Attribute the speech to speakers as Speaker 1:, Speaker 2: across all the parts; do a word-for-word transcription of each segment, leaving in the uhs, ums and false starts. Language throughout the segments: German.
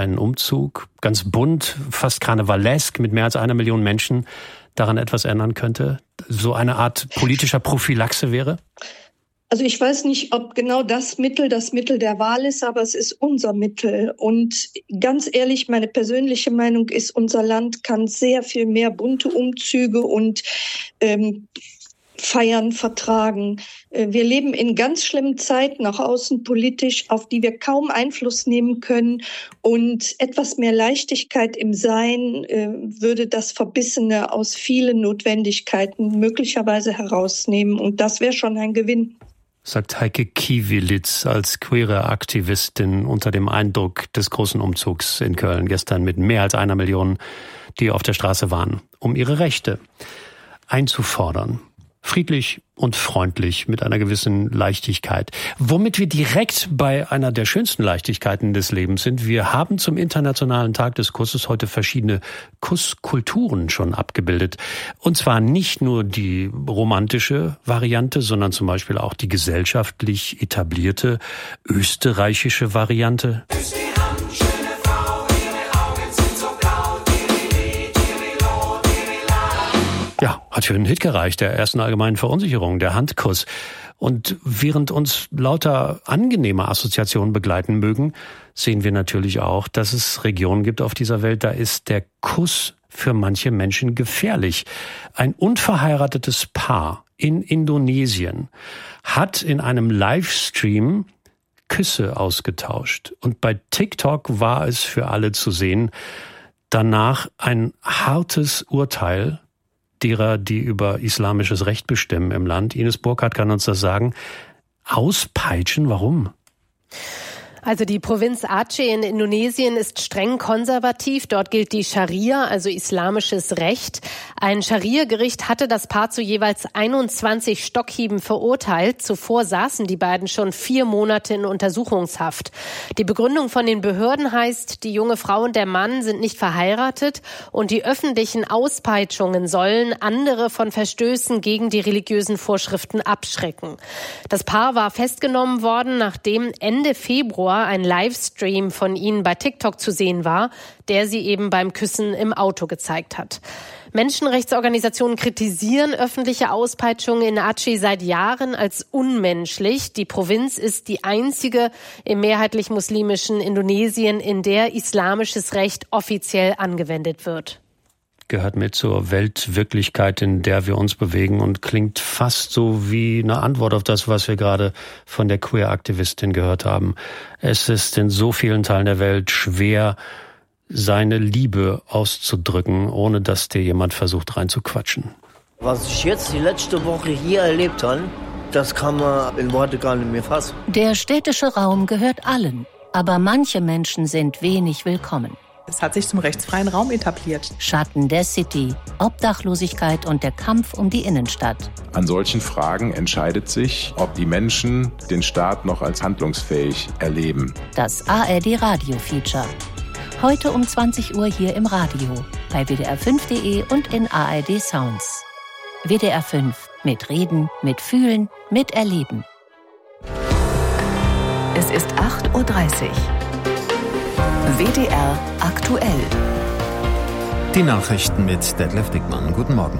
Speaker 1: ein Umzug, ganz bunt, fast karnevalesk, mit mehr als einer Million Menschen, daran etwas ändern könnte? So eine Art politischer Prophylaxe wäre?
Speaker 2: Also ich weiß nicht, ob genau das Mittel das Mittel der Wahl ist, aber es ist unser Mittel. Und ganz ehrlich, meine persönliche Meinung ist, unser Land kann sehr viel mehr bunte Umzüge und ähm, Feiern vertragen. Wir leben in ganz schlimmen Zeiten, auch außenpolitisch, auf die wir kaum Einfluss nehmen können. Und etwas mehr Leichtigkeit im Sein äh, würde das Verbissene aus vielen Notwendigkeiten möglicherweise herausnehmen. Und das wäre schon ein Gewinn.
Speaker 1: Sagt Heike Kiewilitz als queere Aktivistin unter dem Eindruck des großen Umzugs in Köln gestern mit mehr als einer Million, die auf der Straße waren, um ihre Rechte einzufordern. Friedlich und freundlich, mit einer gewissen Leichtigkeit. Womit wir direkt bei einer der schönsten Leichtigkeiten des Lebens sind. Wir haben zum Internationalen Tag des Kusses heute verschiedene Kusskulturen schon abgebildet. Und zwar nicht nur die romantische Variante, sondern zum Beispiel auch die gesellschaftlich etablierte österreichische Variante. Ja, hat für einen Hit gereicht, der ersten allgemeinen Verunsicherung, der Handkuss. Und während uns lauter angenehme Assoziationen begleiten mögen, sehen wir natürlich auch, dass es Regionen gibt auf dieser Welt, da ist der Kuss für manche Menschen gefährlich. Ein unverheiratetes Paar in Indonesien hat in einem Livestream Küsse ausgetauscht. Und bei TikTok war es für alle zu sehen. Danach ein hartes Urteil derer, die über islamisches Recht bestimmen im Land. Ines Burkhardt kann uns das sagen. Auspeitschen, warum?
Speaker 3: Also die Provinz Aceh in Indonesien ist streng konservativ. Dort gilt die Scharia, also islamisches Recht. Ein Scharia-Gericht hatte das Paar zu jeweils einundzwanzig Stockhieben verurteilt. Zuvor saßen die beiden schon vier Monate in Untersuchungshaft. Die Begründung von den Behörden heißt, die junge Frau und der Mann sind nicht verheiratet und die öffentlichen Auspeitschungen sollen andere von Verstößen gegen die religiösen Vorschriften abschrecken. Das Paar war festgenommen worden, nachdem Ende Februar ein Livestream von ihnen bei TikTok zu sehen war, der sie eben beim Küssen im Auto gezeigt hat. Menschenrechtsorganisationen kritisieren öffentliche Auspeitschungen in Aceh seit Jahren als unmenschlich. Die Provinz ist die einzige im mehrheitlich muslimischen Indonesien, in der islamisches Recht offiziell angewendet wird.
Speaker 1: Gehört mit zur Weltwirklichkeit, in der wir uns bewegen und klingt fast so wie eine Antwort auf das, was wir gerade von der Queer-Aktivistin gehört haben. Es ist in so vielen Teilen der Welt schwer, seine Liebe auszudrücken, ohne dass dir jemand versucht reinzuquatschen.
Speaker 4: Was ich jetzt die letzte Woche hier erlebt habe, das kann man in Worte gar nicht mehr fassen.
Speaker 5: Der städtische Raum gehört allen, aber manche Menschen sind wenig willkommen.
Speaker 6: Es hat sich zum rechtsfreien Raum etabliert.
Speaker 5: Schatten der City, Obdachlosigkeit und der Kampf um die Innenstadt.
Speaker 7: An solchen Fragen entscheidet sich, ob die Menschen den Staat noch als handlungsfähig erleben.
Speaker 5: Das A R D Radio Feature. Heute um zwanzig Uhr hier im Radio, bei W D R fünf punkt de und in A R D Sounds. W D R fünf. Mit Reden, mit Fühlen, mit Erleben.
Speaker 8: Es ist acht Uhr dreißig. W D R aktuell.
Speaker 9: Die Nachrichten mit Detlef Dickmann. Guten Morgen.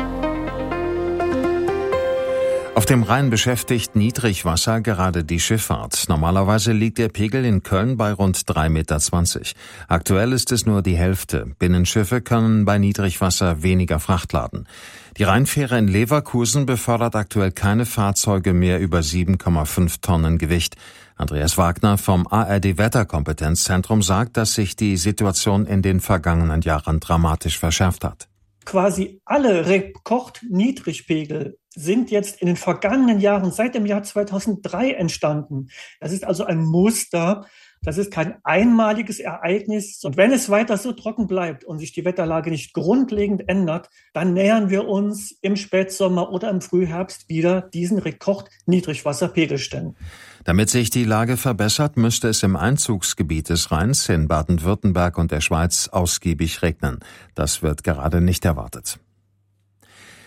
Speaker 9: Auf dem Rhein beschäftigt Niedrigwasser gerade die Schifffahrt. Normalerweise liegt der Pegel in Köln bei rund drei Meter zwanzig. Aktuell ist es nur die Hälfte. Binnenschiffe können bei Niedrigwasser weniger Fracht laden. Die Rheinfähre in Leverkusen befördert aktuell keine Fahrzeuge mehr über sieben Komma fünf Tonnen Gewicht. Andreas Wagner vom A R D Wetterkompetenzzentrum sagt, dass sich die Situation in den vergangenen Jahren dramatisch verschärft hat.
Speaker 10: Quasi alle Rekordniedrigpegel sind jetzt in den vergangenen Jahren seit dem Jahr zweitausenddrei entstanden. Das ist also ein Muster. Das ist kein einmaliges Ereignis. Und wenn es weiter so trocken bleibt und sich die Wetterlage nicht grundlegend ändert, dann nähern wir uns im Spätsommer oder im Frühherbst wieder diesen Rekordniedrigwasserpegelständen.
Speaker 9: Damit sich die Lage verbessert, müsste es im Einzugsgebiet des Rheins in Baden-Württemberg und der Schweiz ausgiebig regnen. Das wird gerade nicht erwartet.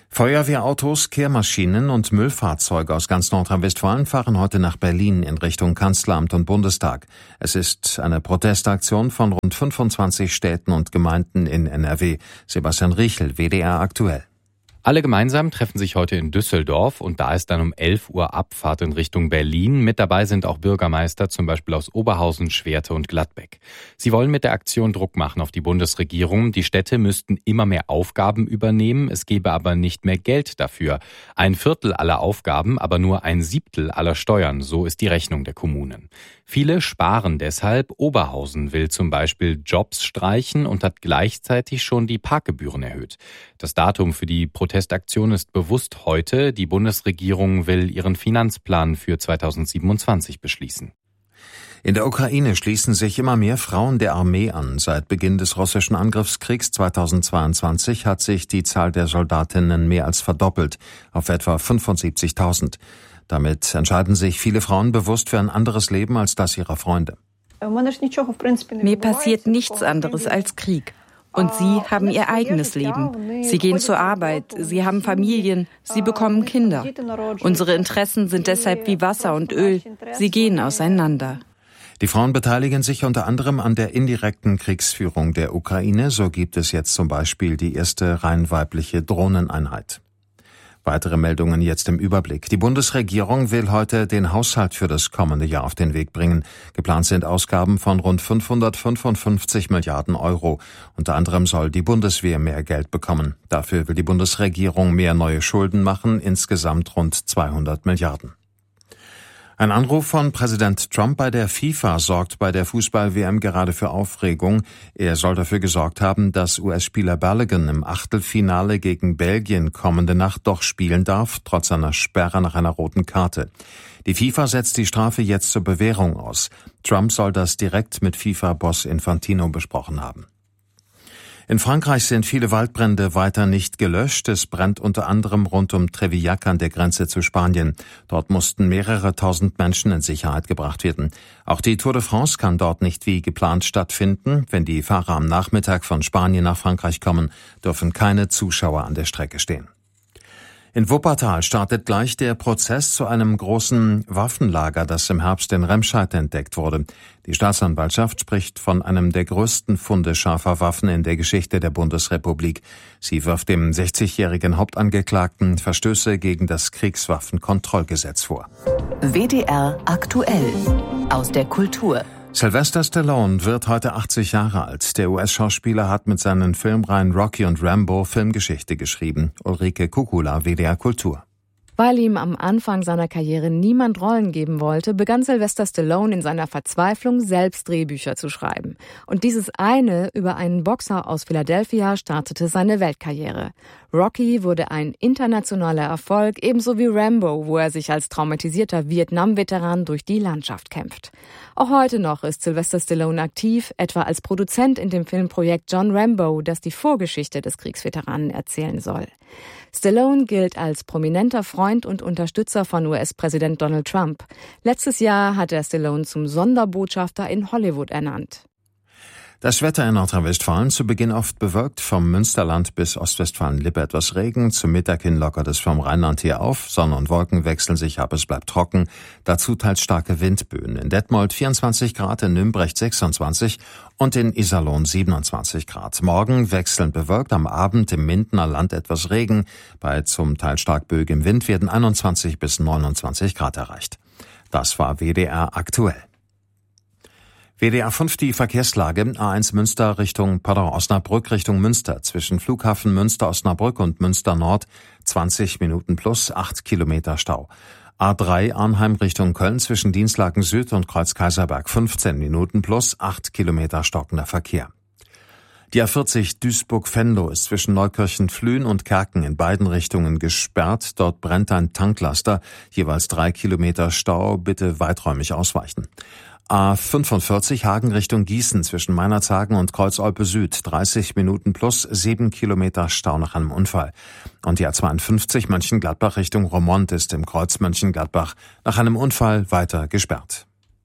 Speaker 9: Feuerwehrautos, Kehrmaschinen und Müllfahrzeuge aus ganz Nordrhein-Westfalen fahren heute nach Berlin in Richtung Kanzleramt und Bundestag. Es ist eine Protestaktion von rund fünfundzwanzig Städten und Gemeinden in N R W. Sebastian Riechel, W D R aktuell.
Speaker 11: Alle gemeinsam treffen sich heute in Düsseldorf und da ist dann um elf Uhr Abfahrt in Richtung Berlin. Mit dabei sind auch Bürgermeister, zum Beispiel aus Oberhausen, Schwerte und Gladbeck. Sie wollen mit der Aktion Druck machen auf die Bundesregierung. Die Städte müssten immer mehr Aufgaben übernehmen, es gebe aber nicht mehr Geld dafür. Ein Viertel aller Aufgaben, aber nur ein Siebtel aller Steuern, so ist die Rechnung der Kommunen. Viele sparen deshalb. Oberhausen will zum Beispiel Jobs streichen und hat gleichzeitig schon die Parkgebühren erhöht. Das Datum für die Protestaktion ist bewusst heute. Die Bundesregierung will ihren Finanzplan für zweitausendsiebenundzwanzig beschließen.
Speaker 9: In der Ukraine schließen sich immer mehr Frauen der Armee an. Seit Beginn des russischen Angriffskriegs zweitausendzweiundzwanzig hat sich die Zahl der Soldatinnen mehr als verdoppelt, auf etwa fünfundsiebzigtausend. Damit entscheiden sich viele Frauen bewusst für ein anderes Leben als das ihrer Freunde.
Speaker 12: Mir passiert nichts anderes als Krieg. Und sie haben ihr eigenes Leben. Sie gehen zur Arbeit, sie haben Familien, sie bekommen Kinder. Unsere Interessen sind deshalb wie Wasser und Öl. Sie gehen auseinander.
Speaker 9: Die Frauen beteiligen sich unter anderem an der indirekten Kriegsführung der Ukraine. So gibt es jetzt zum Beispiel die erste rein weibliche Drohneneinheit. Weitere Meldungen jetzt im Überblick. Die Bundesregierung will heute den Haushalt für das kommende Jahr auf den Weg bringen. Geplant sind Ausgaben von rund fünfhundertfünfundfünfzig Milliarden Euro. Unter anderem soll die Bundeswehr mehr Geld bekommen. Dafür will die Bundesregierung mehr neue Schulden machen, insgesamt rund zweihundert Milliarden. Ein Anruf von Präsident Trump bei der FIFA sorgt bei der Fußball-W M gerade für Aufregung. Er soll dafür gesorgt haben, dass U S-Spieler Balogun im Achtelfinale gegen Belgien kommende Nacht doch spielen darf, trotz einer Sperre nach einer roten Karte. Die FIFA setzt die Strafe jetzt zur Bewährung aus. Trump soll das direkt mit FIFA-Boss Infantino besprochen haben. In Frankreich sind viele Waldbrände weiter nicht gelöscht. Es brennt unter anderem rund um Trevillac an der Grenze zu Spanien. Dort mussten mehrere tausend Menschen in Sicherheit gebracht werden. Auch die Tour de France kann dort nicht wie geplant stattfinden. Wenn die Fahrer am Nachmittag von Spanien nach Frankreich kommen, dürfen keine Zuschauer an der Strecke stehen. In Wuppertal startet gleich der Prozess zu einem großen Waffenlager, das im Herbst in Remscheid entdeckt wurde. Die Staatsanwaltschaft spricht von einem der größten Funde scharfer Waffen in der Geschichte der Bundesrepublik. Sie wirft dem sechzigjährigen Hauptangeklagten Verstöße gegen das Kriegswaffenkontrollgesetz vor.
Speaker 8: W D R aktuell aus der Kultur.
Speaker 9: Sylvester Stallone wird heute achtzig Jahre alt. Der U S-Schauspieler hat mit seinen Filmreihen Rocky und Rambo Filmgeschichte geschrieben. Ulrike Kukula, W D R Kultur.
Speaker 13: Weil ihm am Anfang seiner Karriere niemand Rollen geben wollte, begann Sylvester Stallone in seiner Verzweiflung selbst Drehbücher zu schreiben. Und dieses eine über einen Boxer aus Philadelphia startete seine Weltkarriere. Rocky wurde ein internationaler Erfolg, ebenso wie Rambo, wo er sich als traumatisierter Vietnam-Veteran durch die Landschaft kämpft. Auch heute noch ist Sylvester Stallone aktiv, etwa als Produzent in dem Filmprojekt John Rambo, das die Vorgeschichte des Kriegsveteranen erzählen soll. Stallone gilt als prominenter Freund und Unterstützer von U S-Präsident Donald Trump. Letztes Jahr hat er Stallone zum Sonderbotschafter in Hollywood ernannt.
Speaker 9: Das Wetter in Nordrhein-Westfalen zu Beginn oft bewölkt, vom Münsterland bis Ostwestfalen-Lippe etwas Regen, zum Mittag hin lockert es vom Rheinland her auf, Sonne und Wolken wechseln sich ab, es bleibt trocken, dazu teils starke Windböen. In Detmold vierundzwanzig Grad, in Nürnberg sechsundzwanzig und in Iserlohn siebenundzwanzig Grad. Morgen wechselnd bewölkt, am Abend im Mindener Land etwas Regen, bei zum Teil stark böigem Wind werden einundzwanzig bis neunundzwanzig Grad erreicht. Das war W D R aktuell. W D R fünf die Verkehrslage. A eins Münster Richtung Paderborn-Osnabrück Richtung Münster. Zwischen Flughafen Münster-Osnabrück und Münster Nord zwanzig Minuten plus acht Kilometer Stau. A drei Arnheim Richtung Köln zwischen Dienstlaken Süd und Kreuz Kaiserberg fünfzehn Minuten plus acht Kilometer stockender Verkehr. Die A vierzig Duisburg-Venlo ist zwischen Neukirchen-Flühen und Kerken in beiden Richtungen gesperrt. Dort brennt ein Tanklaster. Jeweils drei Kilometer Stau. Bitte weiträumig ausweichen. A fünfundvierzig Hagen Richtung Gießen zwischen Meinerzhagen und Kreuz-Olpe Süd, dreißig Minuten plus sieben Kilometer Stau nach einem Unfall. Und die A zweiundfünfzig Mönchengladbach Richtung Romont ist im Kreuz Mönchengladbach nach einem Unfall weiter gesperrt.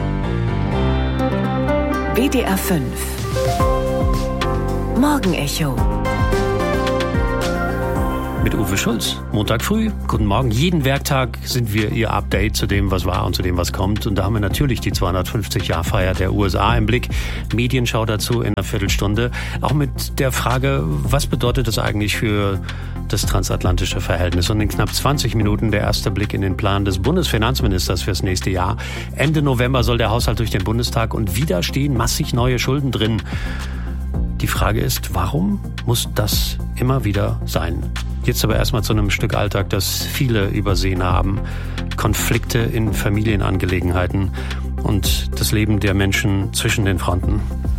Speaker 8: W D R fünf Morgenecho
Speaker 1: mit Uwe Schulz. Montag früh, guten Morgen. Jeden Werktag sind wir Ihr Update zu dem, was war und zu dem, was kommt. Und da haben wir natürlich die zweihundertfünfzig-Jahr-Feier der U S A im Blick. Medienschau dazu in einer Viertelstunde. Auch mit der Frage, was bedeutet das eigentlich für das transatlantische Verhältnis? Und in knapp zwanzig Minuten der erste Blick in den Plan des Bundesfinanzministers fürs nächste Jahr. Ende November soll der Haushalt durch den Bundestag und wieder stehen massig neue Schulden drin. Die Frage ist, warum muss das immer wieder sein? Jetzt aber erstmal zu einem Stück Alltag, das viele übersehen haben. Konflikte in Familienangelegenheiten und das Leben der Menschen zwischen den Fronten.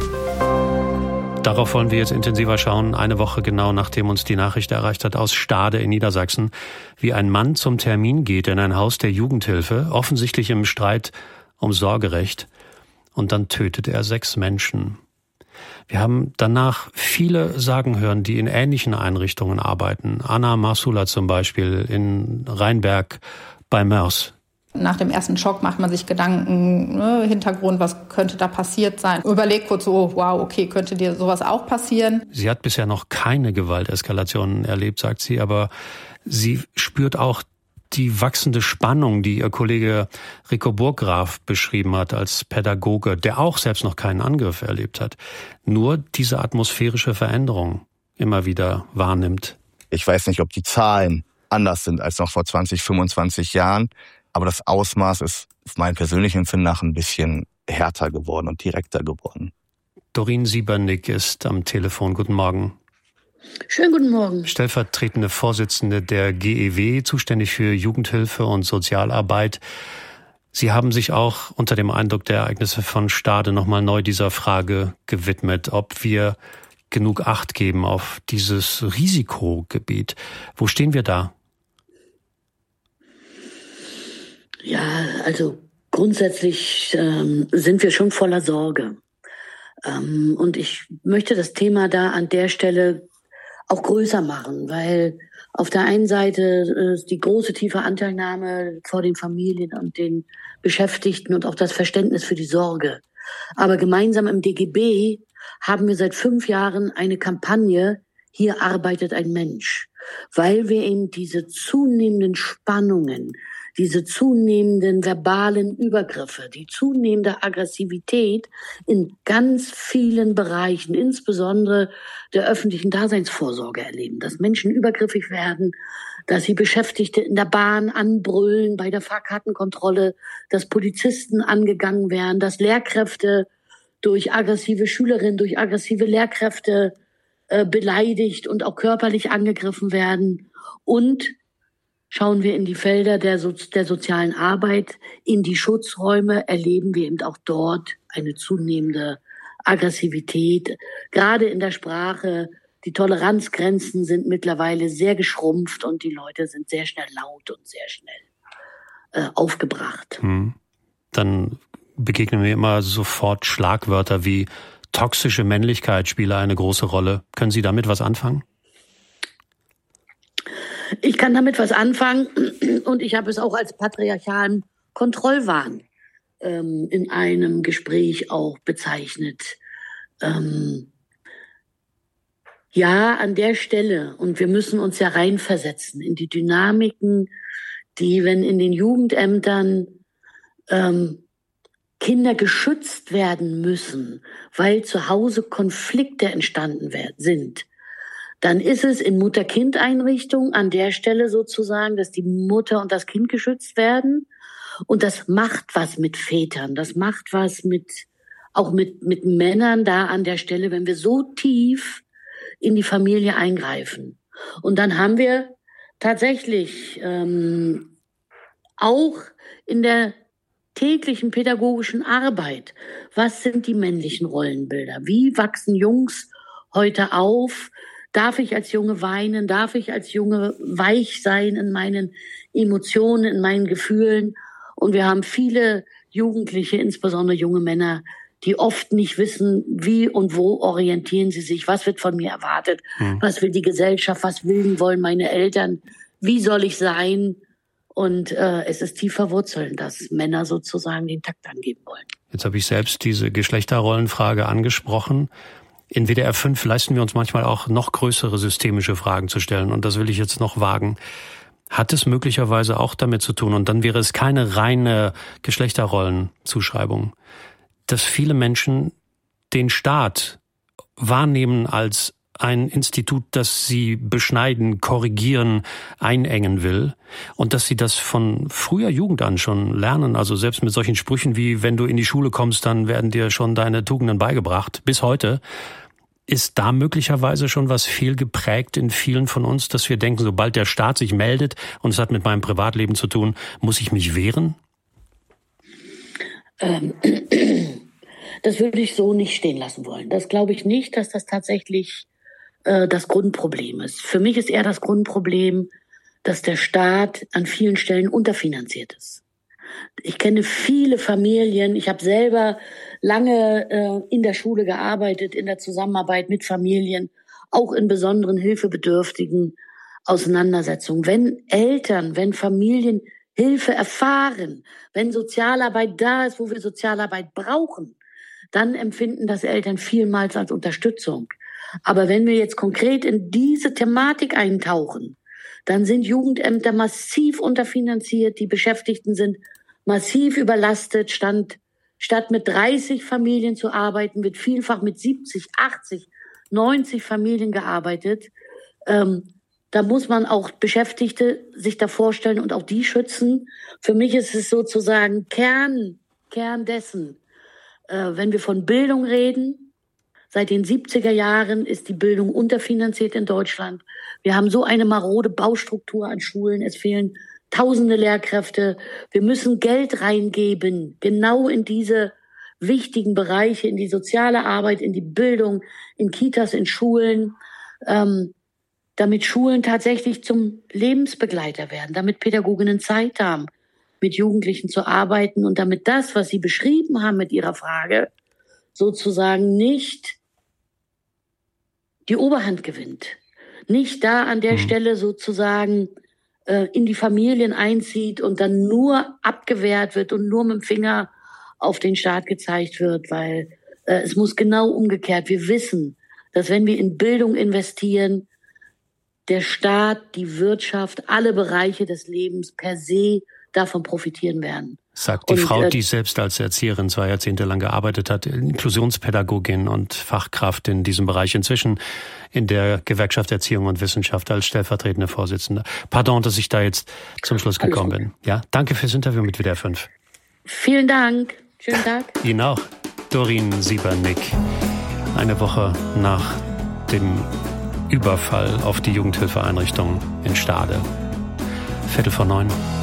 Speaker 1: Darauf wollen wir jetzt intensiver schauen, eine Woche genau nachdem uns die Nachricht erreicht hat aus Stade in Niedersachsen, wie ein Mann zum Termin geht in ein Haus der Jugendhilfe, offensichtlich im Streit um Sorgerecht, und dann tötet er sechs Menschen. Wir haben danach viele sagen hören, die in ähnlichen Einrichtungen arbeiten. Anna Marsula zum Beispiel in Rheinberg bei Mörs.
Speaker 14: Nach dem ersten Schock macht man sich Gedanken, ne, Hintergrund, was könnte da passiert sein. Überlegt kurz so, wow, okay, könnte dir sowas auch passieren?
Speaker 1: Sie hat bisher noch keine Gewalteskalationen erlebt, sagt sie, aber sie spürt auch die wachsende Spannung, die ihr Kollege Rico Burggraf beschrieben hat als Pädagoge, der auch selbst noch keinen Angriff erlebt hat, nur diese atmosphärische Veränderung immer wieder wahrnimmt.
Speaker 15: Ich weiß nicht, ob die Zahlen anders sind als noch vor zwanzig, fünfundzwanzig Jahren, aber das Ausmaß ist auf mein persönliches Empfinden nach ein bisschen härter geworden und direkter geworden.
Speaker 1: Doreen Siebernick ist am Telefon. Guten Morgen.
Speaker 16: Schönen guten Morgen.
Speaker 1: Stellvertretende Vorsitzende der G E W, zuständig für Jugendhilfe und Sozialarbeit. Sie haben sich auch unter dem Eindruck der Ereignisse von Stade nochmal neu dieser Frage gewidmet, ob wir genug Acht geben auf dieses Risikogebiet. Wo stehen wir da?
Speaker 16: Ja, also grundsätzlich ähm, sind wir schon voller Sorge. Ähm, und ich möchte das Thema da an der Stelle auch größer machen, weil auf der einen Seite ist die große tiefe Anteilnahme vor den Familien und den Beschäftigten und auch das Verständnis für die Sorge. Aber gemeinsam im D G B haben wir seit fünf Jahren eine Kampagne, hier arbeitet ein Mensch, weil wir eben diese zunehmenden Spannungen, diese zunehmenden verbalen Übergriffe, die zunehmende Aggressivität in ganz vielen Bereichen, insbesondere der öffentlichen Daseinsvorsorge erleben, dass Menschen übergriffig werden, dass sie Beschäftigte in der Bahn anbrüllen bei der Fahrkartenkontrolle, dass Polizisten angegangen werden, dass Lehrkräfte durch aggressive Schülerinnen, durch aggressive Lehrkräfte äh, beleidigt und auch körperlich angegriffen werden. Und schauen wir in die Felder der, so- der sozialen Arbeit, in die Schutzräume, erleben wir eben auch dort eine zunehmende Aggressivität. Gerade in der Sprache, die Toleranzgrenzen sind mittlerweile sehr geschrumpft und die Leute sind sehr schnell laut und sehr schnell äh, aufgebracht.
Speaker 1: Hm. Dann begegnen mir immer sofort Schlagwörter wie toxische Männlichkeit spiele eine große Rolle. Können Sie damit was anfangen?
Speaker 16: Ich kann damit was anfangen und ich habe es auch als patriarchalen Kontrollwahn ähm, in einem Gespräch auch bezeichnet. Ähm, ja, an der Stelle, und wir müssen uns ja reinversetzen in die Dynamiken, die, wenn in den Jugendämtern ähm, Kinder geschützt werden müssen, weil zu Hause Konflikte entstanden sind, dann ist es in Mutter-Kind-Einrichtungen an der Stelle sozusagen, dass die Mutter und das Kind geschützt werden. Und das macht was mit Vätern, das macht was mit auch mit mit Männern da an der Stelle, wenn wir so tief in die Familie eingreifen. Und dann haben wir tatsächlich ähm, auch in der täglichen pädagogischen Arbeit, was sind die männlichen Rollenbilder? Wie wachsen Jungs heute auf? Darf ich als Junge weinen? Darf ich als Junge weich sein in meinen Emotionen, in meinen Gefühlen? Und wir haben viele Jugendliche, insbesondere junge Männer, die oft nicht wissen, wie und wo orientieren sie sich, was wird von mir erwartet, hm. was will die Gesellschaft, was will, wollen meine Eltern, wie soll ich sein? Und äh, es ist tief verwurzelt, dass Männer sozusagen den Takt angeben wollen.
Speaker 1: Jetzt habe ich selbst diese Geschlechterrollenfrage angesprochen. In W D R fünf leisten wir uns manchmal auch noch größere systemische Fragen zu stellen. Und das will ich jetzt noch wagen. Hat es möglicherweise auch damit zu tun, und dann wäre es keine reine Geschlechterrollenzuschreibung, dass viele Menschen den Staat wahrnehmen als ein Institut, das sie beschneiden, korrigieren, einengen will, und dass sie das von früher Jugend an schon lernen, also selbst mit solchen Sprüchen wie, wenn du in die Schule kommst, dann werden dir schon deine Tugenden beigebracht, bis heute. Ist da möglicherweise schon was fehlgeprägt in vielen von uns, dass wir denken, sobald der Staat sich meldet und es hat mit meinem Privatleben zu tun, muss ich mich wehren?
Speaker 16: Ähm, das würde ich so nicht stehen lassen wollen. Das glaube ich nicht, dass das tatsächlich das Grundproblem ist. Für mich ist eher das Grundproblem, dass der Staat an vielen Stellen unterfinanziert ist. Ich kenne viele Familien, ich habe selber lange äh, in der Schule gearbeitet, in der Zusammenarbeit mit Familien, auch in besonderen hilfebedürftigen Auseinandersetzungen. Wenn Eltern, wenn Familien Hilfe erfahren, wenn Sozialarbeit da ist, wo wir Sozialarbeit brauchen, dann empfinden das Eltern vielmals als Unterstützung. Aber wenn wir jetzt konkret in diese Thematik eintauchen, dann sind Jugendämter massiv unterfinanziert, die Beschäftigten sind massiv überlastet. Stand, statt mit dreißig Familien zu arbeiten, wird vielfach mit siebzig, achtzig, neunzig Familien gearbeitet. Ähm, da muss man auch Beschäftigte sich da vorstellen und auch die schützen. Für mich ist es sozusagen Kern, Kern dessen, äh, wenn wir von Bildung reden. Seit den siebziger Jahren ist die Bildung unterfinanziert in Deutschland. Wir haben so eine marode Baustruktur an Schulen. Es fehlen tausende Lehrkräfte. Wir müssen Geld reingeben, genau in diese wichtigen Bereiche, in die soziale Arbeit, in die Bildung, in Kitas, in Schulen, ähm, damit Schulen tatsächlich zum Lebensbegleiter werden, damit Pädagoginnen Zeit haben, mit Jugendlichen zu arbeiten und damit das, was Sie beschrieben haben mit Ihrer Frage, sozusagen nicht die Oberhand gewinnt. Nicht da an der mhm. Stelle sozusagen äh, in die Familien einzieht und dann nur abgewehrt wird und nur mit dem Finger auf den Staat gezeigt wird, weil äh, es muss genau umgekehrt. Wir wissen, dass wenn wir in Bildung investieren, der Staat, die Wirtschaft, alle Bereiche des Lebens per se davon profitieren werden.
Speaker 1: Sagt die
Speaker 16: und,
Speaker 1: Frau,
Speaker 16: äh,
Speaker 1: die selbst als Erzieherin zwei Jahrzehnte lang gearbeitet hat, Inklusionspädagogin und Fachkraft in diesem Bereich, inzwischen in der Gewerkschaft Erziehung und Wissenschaft als stellvertretende Vorsitzende. Pardon, dass ich da jetzt zum Schluss gekommen bin. Ja, danke fürs Interview mit W D R fünf.
Speaker 16: Vielen Dank. Schönen Tag.
Speaker 1: Ihnen auch. Doreen Siebernick. Eine Woche nach dem Überfall auf die Jugendhilfeeinrichtung in Stade. Viertel vor neun.